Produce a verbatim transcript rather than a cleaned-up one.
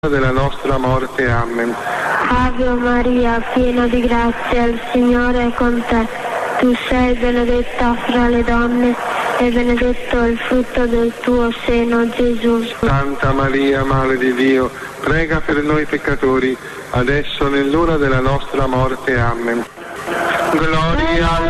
della nostra morte. Amen. Ave Maria, piena di grazia, il Signore è con te. Tu sei benedetta fra le donne e benedetto il frutto del tuo seno, Gesù. Santa Maria, Madre di Dio, prega per noi peccatori, adesso nell'ora della nostra morte. Amen. Gloria al